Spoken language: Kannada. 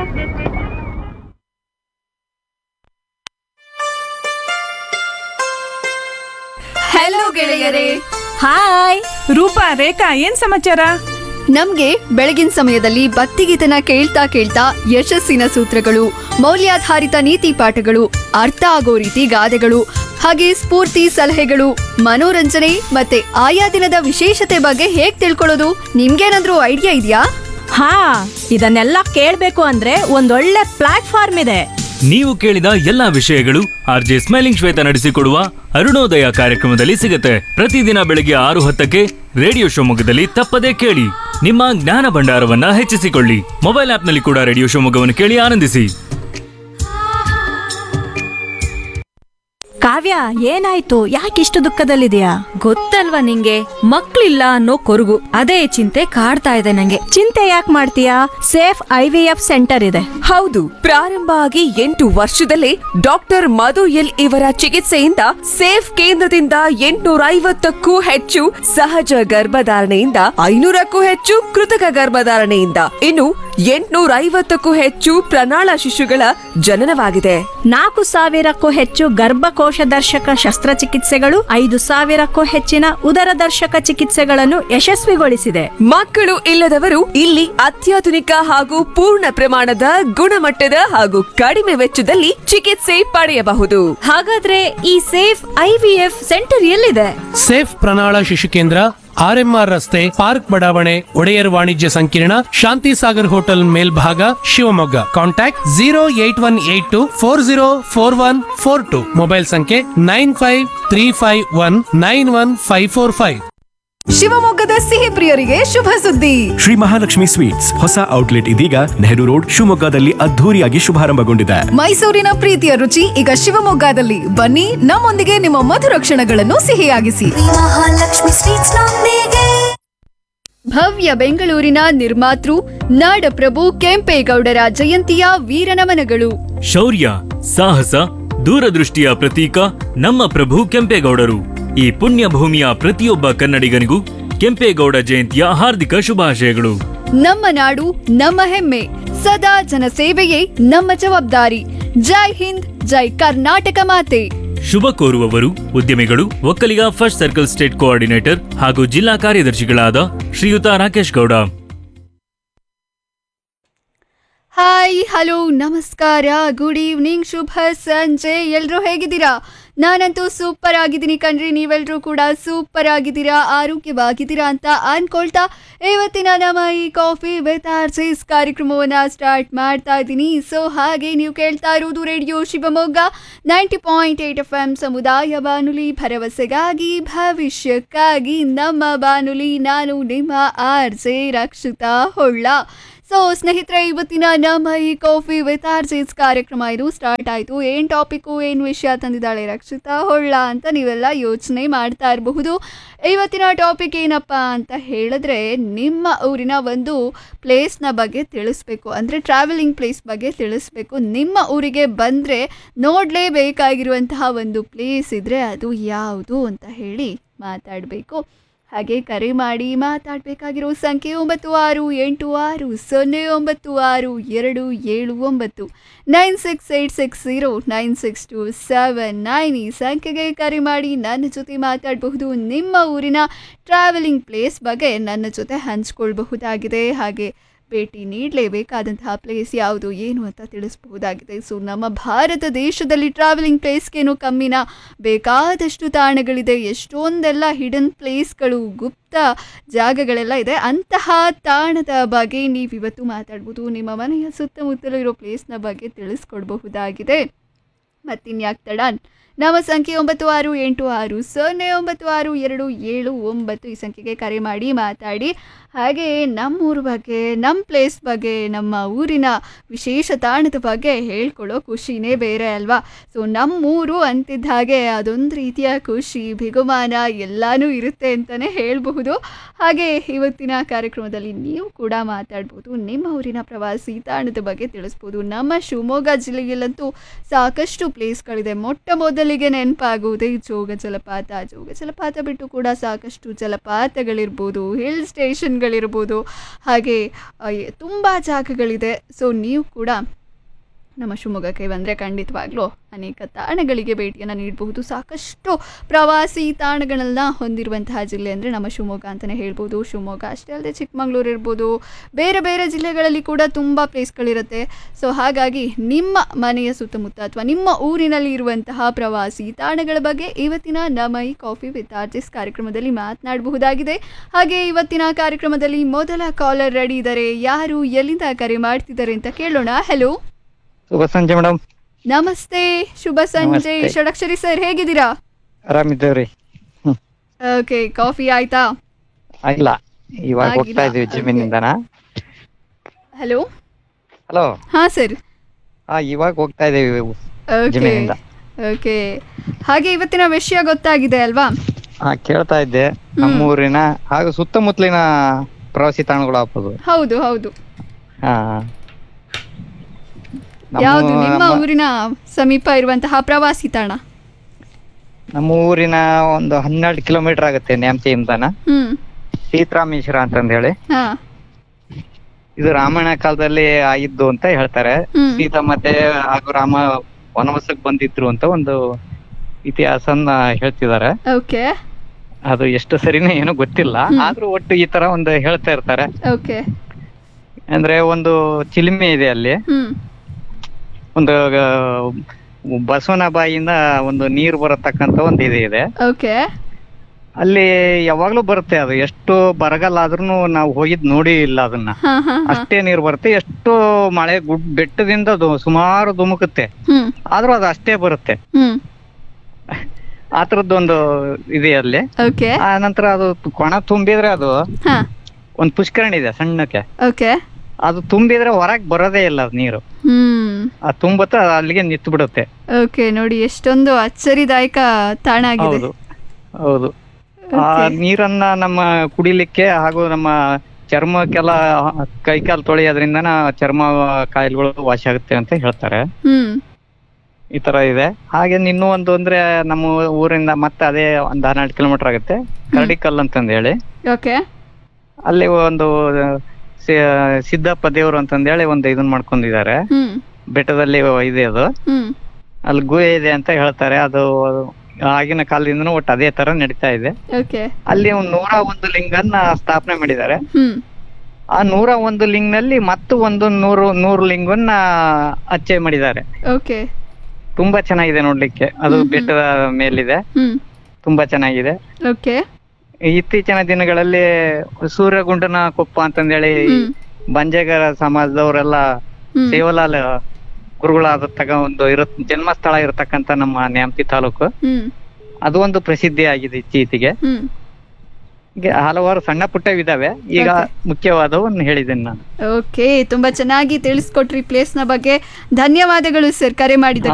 ಹಲೋ ಗೆಳೆಯರೇ. ಹಾಯ್ ರೂಪಾ, ರೇಖಾ, ಏನ್ ಸಮಾಚಾರ? ನಮ್ಗೆ ಬೆಳಗಿನ ಸಮಯದಲ್ಲಿ ಭಕ್ತಿಗೀತನ ಕೇಳ್ತಾ ಕೇಳ್ತಾ ಯಶಸ್ಸಿನ ಸೂತ್ರಗಳು, ಮೌಲ್ಯಾಧಾರಿತ ನೀತಿ ಪಾಠಗಳು, ಅರ್ಥ ಆಗೋ ರೀತಿ ಗಾದೆಗಳು, ಹಾಗೆ ಸ್ಫೂರ್ತಿ ಸಲಹೆಗಳು, ಮನೋರಂಜನೆ ಮತ್ತೆ ಆಯಾ ದಿನದ ವಿಶೇಷತೆ ಬಗ್ಗೆ ಹೇಗ್ ತಿಳ್ಕೊಳ್ಳೋದು? ನಿಮ್ಗೇನಾದ್ರೂ ಐಡಿಯಾ ಇದೆಯಾ? ಹಾ, ಇದನ್ನೆಲ್ಲ ಕೇಳ್ಬೇಕು ಅಂದ್ರೆ ಒಂದೊಳ್ಳೆ ಪ್ಲಾಟ್ಫಾರ್ಮ್ ಇದೆ. ನೀವು ಕೇಳಿದ ಎಲ್ಲಾ ವಿಷಯಗಳು ಆರ್ಜೆ ಸ್ಮೈಲಿಂಗ್ ಶ್ವೇತ ನಡೆಸಿಕೊಡುವ ಅರುಣೋದಯ ಕಾರ್ಯಕ್ರಮದಲ್ಲಿ ಸಿಗುತ್ತೆ. ಪ್ರತಿದಿನ ಬೆಳಗ್ಗೆ 6:10ಕ್ಕೆ ರೇಡಿಯೋ ಶಿವಮೊಗ್ಗದಲ್ಲಿ ತಪ್ಪದೇ ಕೇಳಿ. ನಿಮ್ಮ ಜ್ಞಾನ ಭಂಡಾರವನ್ನ ಹೆಚ್ಚಿಸಿಕೊಳ್ಳಿ. ಮೊಬೈಲ್ ಆಪ್ನಲ್ಲಿ ಕೂಡ ರೇಡಿಯೋ ಶಿವಮೊಗ್ಗವನ್ನು ಕೇಳಿ ಆನಂದಿಸಿ. ಕಾವ್ಯ, ಏನಾಯ್ತು? ಯಾಕಿಷ್ಟು ದುಃಖದಲ್ಲಿದೆಯಾ? ಗೊತ್ತಲ್ವಾ ನಿಂಗೆ, ಮಕ್ಳಿಲ್ಲ ಅನ್ನೋ ಕೊರಗು. ಅದೇ ಚಿಂತೆ ಕಾಡ್ತಾ ಇದೆ ನಂಗೆ. ಚಿಂತೆ ಯಾಕೆ ಮಾಡ್ತೀಯಾ? ಸೇಫ್ IVF ಸೆಂಟರ್ ಇದೆ. ಹೌದು, ಪ್ರಾರಂಭ ಆಗಿ 8 ವರ್ಷದಲ್ಲೇ ಡಾಕ್ಟರ್ ಮಧು ಎಲ್ ಇವರ ಚಿಕಿತ್ಸೆಯಿಂದ ಸೇಫ್ ಕೇಂದ್ರದಿಂದ 850ಕ್ಕೂ ಹೆಚ್ಚು ಸಹಜ ಗರ್ಭಧಾರಣೆಯಿಂದ 500ಕ್ಕೂ ಹೆಚ್ಚು ಕೃತಕ ಗರ್ಭಧಾರಣೆಯಿಂದ ಇನ್ನು 850ಕ್ಕೂ ಹೆಚ್ಚು ಪ್ರಣಾಳ ಶಿಶುಗಳ ಜನನವಾಗಿದೆ. 4,000ಕ್ಕೂ ಹೆಚ್ಚು ಗರ್ಭಕೋಶ ದರ್ಶಕ ಶಸ್ತ್ರಚಿಕಿತ್ಸೆಗಳು, 5,000ಕ್ಕೂ ಹೆಚ್ಚಿನ ಉದರ ದರ್ಶಕ ಚಿಕಿತ್ಸೆಗಳನ್ನು ಯಶಸ್ವಿಗೊಳಿಸಿದೆ. ಮಕ್ಕಳು ಇಲ್ಲದವರು ಇಲ್ಲಿ ಅತ್ಯಾಧುನಿಕ ಹಾಗೂ ಪೂರ್ಣ ಪ್ರಮಾಣದ ಗುಣಮಟ್ಟದ ಹಾಗೂ ಕಡಿಮೆ ವೆಚ್ಚದಲ್ಲಿ ಚಿಕಿತ್ಸೆ ಪಡೆಯಬಹುದು. ಹಾಗಾದ್ರೆ ಈ ಸೇಫ್ IVF ಸೆಂಟರ್ ಎಲ್ಲಿದೆ? ಸೇಫ್ ಪ್ರಣಾಳ ಶಿಶು ಕೇಂದ್ರ, RMR ರಸ್ತೆ, ಪಾರ್ಕ್ ಬಡಾವಣೆ, ಒಡೆಯರ್ ವಾಣಿಜ್ಯ ಸಂಕೀರ್ಣ, ಶಾಂತಿ ಸಾಗರ್ ಹೋಟೆಲ್ ಮೇಲ್ಭಾಗ, ಶಿವಮೊಗ್ಗ. ಕಾಂಟ್ಯಾಕ್ಟ್ 08182404142. ಮೊಬೈಲ್ ಸಂಖ್ಯೆ 9535191545. ಶಿವಮೊಗ್ಗದ ಸಿಹಿ ಪ್ರಿಯರಿಗೆ ಶುಭ ಸುದ್ದಿ. ಶ್ರೀ ಮಹಾಲಕ್ಷ್ಮಿ ಸ್ವೀಟ್ಸ್ ಹೊಸ ಔಟ್ಲೆಟ್ ಇದೀಗ ನೆಹರು ರೋಡ್ ಶಿವಮೊಗ್ಗದಲ್ಲಿ ಅದ್ಧೂರಿಯಾಗಿ ಶುಭಾರಂಭಗೊಂಡಿದೆ. ಮೈಸೂರಿನ ಪ್ರೀತಿಯ ರುಚಿ ಈಗ ಶಿವಮೊಗ್ಗದಲ್ಲಿ. ಬನ್ನಿ, ನಮ್ಮೊಂದಿಗೆ ನಿಮ್ಮ ಮಧುರ ಕ್ಷಣಗಳನ್ನು ಸಿಹಿಯಾಗಿಸಿ. ಭವ್ಯ ಬೆಂಗಳೂರಿನ ನಿರ್ಮಾತೃ ನಾಡಪ್ರಭು ಕೆಂಪೇಗೌಡರ ಜಯಂತಿಯ ವೀರನಮನಗಳು. ಶೌರ್ಯ, ಸಾಹಸ, ದೂರದೃಷ್ಟಿಯ ಪ್ರತೀಕ ನಮ್ಮ ಪ್ರಭು ಕೆಂಪೇಗೌಡರು. ಈ ಪುಣ್ಯ ಭೂಮಿಯ ಪ್ರತಿಯೊಬ್ಬ ಕನ್ನಡಿಗನಿಗೂ ಕೆಂಪೇಗೌಡ ಜಯಂತಿಯ ಹಾರ್ದಿಕ ಶುಭಾಶಯಗಳು. ನಮ್ಮ ನಾಡು, ನಮ್ಮ ಹೆಮ್ಮೆ, ಸದಾ ಜನಸೇವೆಯೇ ನಮ್ಮ ಜವಾಬ್ದಾರಿ. ಜೈ ಹಿಂದ್, ಜೈ ಕರ್ನಾಟಕ ಮಾತೆ. ಶುಭ ಕೋರುವವರು ಉದ್ಯಮಿಗಳು, Vokkaliga first circle state coordinator ಹಾಗೂ ಜಿಲ್ಲಾ ಕಾರ್ಯದರ್ಶಿಗಳಾದ ಶ್ರೀಯುತ ರಾಕೇಶ್ ಗೌಡ. ಹಾಯ್, ಹಲೋ, ನಮಸ್ಕಾರ, ಗುಡ್ ಈವ್ನಿಂಗ್, ಶುಭ ಸಂಜೆ. ಎಲ್ರೂ ಹೇಗಿದ್ದೀರಾ? ನಾನಂತೂ ಸೂಪರ್ ಆಗಿದ್ದೀನಿ ಕಣ್ರಿ. ನೀವೆಲ್ಲರೂ ಕೂಡ ಸೂಪರ್ ಆಗಿದ್ದೀರಾ, ಆರೋಗ್ಯವಾಗಿದ್ದೀರಾ ಅಂತ ಅನ್ಕೊಳ್ತಾ ಇವತ್ತಿನ ನಮ್ಮ ಈ ಕಾಫಿ ವಿತ್ ಆರ್ಜೆಸ್ ಕಾರ್ಯಕ್ರಮವನ್ನು ಸ್ಟಾರ್ಟ್ ಮಾಡ್ತಾ ಇದ್ದೀನಿ. ಸೊ ಹಾಗೆ ನೀವು ಕೇಳ್ತಾ ಇರೋದು ರೇಡಿಯೋ ಶಿವಮೊಗ್ಗ 90.8 FM ಸಮುದಾಯ ಬಾನುಲಿ, ಭರವಸೆಗಾಗಿ ಭವಿಷ್ಯಕ್ಕಾಗಿ ನಮ್ಮ ಬಾನುಲಿ. ನಾನು ನಿಮ್ಮ RJ ರಕ್ಷಿತಾ ಹೊಳ್ಳ. ಸೊ ಸ್ನೇಹಿತರೆ, ಇವತ್ತಿನ ನಮ್ಮ ಈ ಕಾಫಿ ವಿತ್ ಆರ್ಜೆಸ್ ಕಾರ್ಯಕ್ರಮ ಇದು ಸ್ಟಾರ್ಟ್ ಆಯಿತು. ಏನು ಟಾಪಿಕ್ಕು, ಏನು ವಿಷಯ ತಂದಿದ್ದಾಳೆ ರಕ್ಷಿತಾ ಹೊಳ್ಳ ಅಂತ ನೀವೆಲ್ಲ ಯೋಚನೆ ಮಾಡ್ತಾ ಇರಬಹುದು. ಇವತ್ತಿನ ಟಾಪಿಕ್ ಏನಪ್ಪ ಅಂತ ಹೇಳಿದ್ರೆ, ನಿಮ್ಮ ಊರಿನ ಒಂದು ಪ್ಲೇಸ್ನ ಬಗ್ಗೆ ತಿಳಿಸ್ಬೇಕು. ಅಂದರೆ ಟ್ರಾವೆಲಿಂಗ್ ಪ್ಲೇಸ್ ಬಗ್ಗೆ ತಿಳಿಸ್ಬೇಕು. ನಿಮ್ಮ ಊರಿಗೆ ಬಂದರೆ ನೋಡಲೇಬೇಕಾಗಿರುವಂತಹ ಒಂದು ಪ್ಲೇಸ್ ಇದ್ದರೆ ಅದು ಯಾವುದು ಅಂತ ಹೇಳಿ ಮಾತಾಡಬೇಕು. ಹಾಗೆ ಕರೆ ಮಾಡಿ ಮಾತಾಡಬೇಕಾಗಿರೋ ಸಂಖ್ಯೆ 9686096279 9686096279. ಈ ಸಂಖ್ಯೆಗೆ ಕರೆ ಮಾಡಿ ನನ್ನ ಜೊತೆ ಮಾತಾಡಬಹುದು. ನಿಮ್ಮ ಊರಿನ ಟ್ರಾವೆಲಿಂಗ್ ಪ್ಲೇಸ್ ಬಗ್ಗೆ ನನ್ನ ಜೊತೆ ಹಂಚ್ಕೊಳ್ಬಹುದಾಗಿದೆ. ಹಾಗೆ ಭೇಟಿ ನೀಡಲೇಬೇಕಾದಂತಹ ಪ್ಲೇಸ್ ಯಾವುದು ಏನು ಅಂತ ತಿಳಿಸಬಹುದಾಗಿದೆ. ಸೊ ನಮ್ಮ ಭಾರತ ದೇಶದಲ್ಲಿ ಟ್ರಾವೆಲಿಂಗ್ ಪ್ಲೇಸ್ಗೇನು ಕಮ್ಮಿನ, ಬೇಕಾದಷ್ಟು ತಾಣಗಳಿದೆ. ಎಷ್ಟೊಂದೆಲ್ಲ ಹಿಡನ್ ಪ್ಲೇಸ್ಗಳು, ಗುಪ್ತ ಜಾಗಗಳೆಲ್ಲ ಇದೆ. ಅಂತಹ ತಾಣದ ಬಗ್ಗೆ ನೀವಿವತ್ತು ಮಾತಾಡ್ಬೋದು. ನಿಮ್ಮ ಮನೆಯ ಸುತ್ತಮುತ್ತಲೂ ಇರೋ ಪ್ಲೇಸ್ನ ಬಗ್ಗೆ ತಿಳಿಸ್ಕೊಡ್ಬಹುದಾಗಿದೆ. ಮತ್ತಿನ್ಯಾಕೆ ತಡ, ನಮ್ಮ ಸಂಖ್ಯೆ 9686096279 ಈ ಸಂಖ್ಯೆಗೆ ಕರೆ ಮಾಡಿ ಮಾತಾಡಿ. ಹಾಗೆ ನಮ್ಮೂರ ಬಗ್ಗೆ, ನಮ್ಮ ಪ್ಲೇಸ್ ಬಗ್ಗೆ, ನಮ್ಮ ಊರಿನ ವಿಶೇಷ ತಾಣದ ಬಗ್ಗೆ ಹೇಳ್ಕೊಳ್ಳೋ ಖುಷಿನೇ ಬೇರೆ ಅಲ್ವಾ. ಸೊ ನಮ್ಮೂರು ಅಂತಿದ್ದ ಹಾಗೆ ಅದೊಂದು ರೀತಿಯ ಖುಷಿ, ಬಿಗುಮಾನ ಎಲ್ಲನೂ ಇರುತ್ತೆ ಅಂತಲೇ ಹೇಳಬಹುದು. ಹಾಗೆ ಇವತ್ತಿನ ಕಾರ್ಯಕ್ರಮದಲ್ಲಿ ನೀವು ಕೂಡ ಮಾತಾಡ್ಬೋದು. ನಿಮ್ಮ ಊರಿನ ಪ್ರವಾಸಿ ತಾಣದ ಬಗ್ಗೆ ತಿಳಿಸ್ಬೋದು. ನಮ್ಮ ಶಿವಮೊಗ್ಗ ಜಿಲ್ಲೆಯಲ್ಲಂತೂ ಸಾಕಷ್ಟು ಪ್ಲೇಸ್ಗಳಿದೆ. ಮೊಟ್ಟ ಮೊದಲ ಮೊದಲಿಗೆ ನೆನಪಾಗುವುದೇ ಜೋಗ ಜಲಪಾತ. ಜೋಗ ಜಲಪಾತ ಬಿಟ್ಟು ಕೂಡ ಸಾಕಷ್ಟು ಜಲಪಾತಗಳಿರ್ಬೋದು, ಹಿಲ್ ಸ್ಟೇಷನ್ಗಳಿರ್ಬೋದು, ಹಾಗೆ ತುಂಬ ಜಾಗಗಳಿದೆ. ಸೊ ನೀವು ಕೂಡ ನಮ್ಮ ಶಿವಮೊಗ್ಗಕ್ಕೆ ಬಂದರೆ ಖಂಡಿತವಾಗ್ಲೂ ಅನೇಕ ತಾಣಗಳಿಗೆ ಭೇಟಿಯನ್ನು ನೀಡಬಹುದು. ಸಾಕಷ್ಟು ಪ್ರವಾಸಿ ತಾಣಗಳನ್ನು ಹೊಂದಿರುವಂತಹ ಜಿಲ್ಲೆ ಅಂದರೆ ನಮ್ಮ ಶಿವಮೊಗ್ಗ ಅಂತಲೇ ಹೇಳ್ಬೋದು. ಶಿವಮೊಗ್ಗ ಅಷ್ಟೇ ಅಲ್ಲದೆ ಚಿಕ್ಕಮಗಳೂರು ಇರ್ಬೋದು, ಬೇರೆ ಬೇರೆ ಜಿಲ್ಲೆಗಳಲ್ಲಿ ಕೂಡ ತುಂಬ ಪ್ಲೇಸ್ಗಳಿರುತ್ತೆ. ಸೊ ಹಾಗಾಗಿ ನಿಮ್ಮ ಮನೆಯ ಸುತ್ತಮುತ್ತ ಅಥವಾ ನಿಮ್ಮ ಊರಿನಲ್ಲಿ ಇರುವಂತಹ ಪ್ರವಾಸಿ ತಾಣಗಳ ಬಗ್ಗೆ ಇವತ್ತಿನ ನಮ್ಮ ಈ ಕಾಫಿ ವಿತ್ ಆರ್ಟಿಸ್ಟ್ ಕಾರ್ಯಕ್ರಮದಲ್ಲಿ ಮಾತನಾಡಬಹುದಾಗಿದೆ. ಹಾಗೆ ಇವತ್ತಿನ ಕಾರ್ಯಕ್ರಮದಲ್ಲಿ ಮೊದಲ ಕಾಲರ್ ರೆಡಿ ಇದ್ದಾರೆ. ಯಾರು ಎಲ್ಲಿಂದ ಕರೆ ಮಾಡ್ತಿದ್ದಾರೆ ಅಂತ ಕೇಳೋಣ. ಹಲೋ, ಶುಭ ಸಂಜೆ ಮೇಡಮ್. ನಮಸ್ತೆ, ಶುಭ ಸಂಜೆ. ಷಡಕ್ಷರಿ ಸರ್, ಹೇಗಿದ್ದೀರಾ? ಆರಾಮಿದ್ದೇವ್ರಿ. ಓಕೆ, ಕಾಫಿ ಆಯ್ತಾ? ಇಲ್ಲ, ಇವಾಗ ಹೋಗ್ತಾ ಇದೀವಿ ಜಮೀನಿಂದನ. ಹಲೋ. ಹಲೋ. ಹಾ ಸರ್. ಇವಾಗ ಹೋಗ್ತಾ ಇದೀವಿ ಓಕೆ ಜಮೀನಿಂದ. ಓಕೆ, ಹಾಗೆ ಇವತ್ತಿನ ವಿಷಯ ಗೊತ್ತಾಗಿದೆ ಅಲ್ವಾ? ಕೇಳ್ತಾ ಇದ್ದೆ. ನಮ್ಮೂರಿನ ಹಾಗೂ ಸುತ್ತಮುತ್ತಲಿನ ಪ್ರವಾಸಿ ತಾಣಗಳು ಹಾಕೋದು. ಹೌದು ಹೌದು. ಹಾ, ಯಾವುದು ನಿಮ್ಮ ಊರಿನ ಸಮೀಪ ಇರುವಂತಹ ಪ್ರವಾಸಿ ತಾಣ? ನಮ್ಮ ಊರಿನ ಒಂದು 12 ಕಿಲೋಮೀಟರ್ ಆಗುತ್ತೆ ನ್ಯಾಮತಿಯಿಂದನ. ಸೀತಾರಾಮೇಶ್ವರ ಅಂತಂದ ಹೇಳಿ. ಇದು ರಾಮಾಯಣ ಕಾಲದಲ್ಲಿ ಆಗಿದ್ದು ಅಂತ ಹೇಳ್ತಾರೆ. ಸೀತಾ ಮತ್ತೆ ಹಾಗೂ ರಾಮ ವನವಾಸಕ್ಕೆ ಬಂದಿದ್ರು ಅಂತ ಒಂದು ಇತಿಹಾಸನ ಹೇಳ್ತಿದ್ದಾರೆ. ಓಕೆ, ಅದು ಎಷ್ಟು ಸರಿನೇ ಏನೋ ಗೊತ್ತಿಲ್ಲ, ಆದ್ರೂ ಒಟ್ಟು ಈ ತರ ಒಂದು ಹೇಳ್ತಾ ಇರ್ತಾರೆ. ಓಕೆ, ಅಂದ್ರೆ ಒಂದು ಚಿಲಿಮೆ ಇದೆ ಅಲ್ಲಿ. ಒಂದು ಬಸವನ ಬಾಯಿಯಿಂದ ಒಂದು ನೀರು ಬರತಕ್ಕಂತ ಒಂದು ಇದೆ. ಓಕೆ, ಅಲ್ಲಿ ಯಾವಾಗ್ಲೂ ಬರುತ್ತೆ. ಅದು ಎಷ್ಟು ಬರಗಾಲ ಆದ್ರೂ ನಾವು ಹೋಗಿದ್ ನೋಡಿ ಇಲ್ಲ ಅದನ್ನ. ಅಷ್ಟೇ ನೀರು ಬರುತ್ತೆ. ಎಷ್ಟು ಮಳೆ ಬೆಟ್ಟದಿಂದ ಸುಮಾರು ಧುಮುಕುತ್ತೆ, ಆದ್ರೂ ಅದು ಅಷ್ಟೇ ಬರುತ್ತೆ. ಆ ತರದ್ದೊಂದು ಇದೆ ಅಲ್ಲಿ. ಆ ನಂತರ ಅದು ಕೊಣ ತುಂಬಿದ್ರೆ ಅದು ಒಂದ್ ಪುಷ್ಕರಣಿ ಇದೆ ಸಣ್ಣಕ್ಕೆ. ಅದು ತುಂಬಿದ್ರೆ ಹೊರಗ್ ಬರೋದೇ ಇಲ್ಲ ಅದು ನೀರು. ಅದು ತುಂಬುತ್ತ ಅಲ್ಲಿಗೆ ನಿಂತು ಬಿಡುತ್ತೆ. ಓಕೆ, ನೋಡಿ ಎಷ್ಟೊಂದು ಅಚ್ಚರಿದಾಯಕ ತಾಣ ಆಗಿದೆ. ಹೌದು ಹೌದು. ಆ ನೀರನ್ನ ನಮ್ಮ ಕುಡಿಲಿಕ್ಕೆ ಹಾಗೂ ನಮ್ಮ ಚರ್ಮಕ್ಕೆಲ್ಲ ಕೈಕಾಲು ತೊಳೆಯೋದ್ರಿಂದ ಚರ್ಮ ಕಾಯಿಲೆಗಳು ವಾಸಿ ಆಗುತ್ತೆ ಅಂತ ಹೇಳ್ತಾರೆ. ಈ ತರ ಇದೆ. ಹಾಗೆ ಇನ್ನೂ ಒಂದು ಅಂದ್ರೆ ನಮ್ಮ ಊರಿಂದ ಮತ್ತೆ ಅದೇ ಒಂದು 12 ಕಿಲೋಮೀಟರ್ ಆಗುತ್ತೆ, ಕರಡಿಕಲ್ ಅಂತಂದ ಹೇಳಿ. ಅಲ್ಲಿ ಒಂದು ಸಿದ್ದಪ್ಪ ದೇವ್ರು ಅಂತಂದೇಳಿ ಒಂದು ಇದನ್ ಮಾಡ್ಕೊಂಡಿದ್ದಾರೆ. ಬೆಟ್ಟದಲ್ಲಿ ಇದೆ ಅದು. ಅಲ್ಲಿ ಗುಹೆ ಇದೆ ಅಂತ ಹೇಳ್ತಾರೆ. ಅದು ಆಗಿನ ಕಾಲದಿಂದನೂ ಒಟ್ಟು ಅದೇ ತರ ನಡೀತಾ ಇದೆ. ಅಲ್ಲಿ 101 ಲಿಂಗನ್ನ ಸ್ಥಾಪನೆ ಮಾಡಿದ್ದಾರೆ. ಆ 101 ಲಿಂಗನಲ್ಲಿ ಮತ್ತು ಒಂದು 100 ಲಿಂಗನ್ನ ಅಚ್ಚೆ ಮಾಡಿದ್ದಾರೆ. ತುಂಬಾ ಚೆನ್ನಾಗಿದೆ ನೋಡ್ಲಿಕ್ಕೆ. ಅದು ಬೆಟ್ಟದ ಮೇಲಿದೆ, ತುಂಬಾ ಚೆನ್ನಾಗಿದೆ. ಇತ್ತೀಚಿನ ದಿನಗಳಲ್ಲಿ ಸೂರ್ಯಗುಂಡನ ಕೊಪ್ಪ ಅಂತಂದೇಳಿ ಬಂಜೇಗರ ಸಮಾಜದವರೆಲ್ಲ ಸೇವಲಾಲ್ ಗುರುಗಳಾದ ಒಂದು ಜನ್ಮಸ್ಥಳ ಇರತಕ್ಕಂತ ನಮ್ಮ ನ್ಯಾಮತಿ ತಾಲೂಕು, ಅದು ಒಂದು ಪ್ರಸಿದ್ಧಿ ಆಗಿದೆ ಇತ್ತೀಚೆಗೆ. ಹಲವಾರು ಸಣ್ಣ ಪುಟ್ಟವಿದಾವೆ. ಈಗ ಮುಖ್ಯವಾದವನ್ನು ಹೇಳಿದ್ದೇನೆ ನಾನು. ಓಕೆ, ತುಂಬಾ ಚೆನ್ನಾಗಿ ತಿಳಿಸ್ಕೊಟ್ರಿ ಪ್ಲೇಸ್ ನ ಬಗ್ಗೆ. ಧನ್ಯವಾದಗಳು ಸರ್ ಕರೆ ಮಾಡಿದ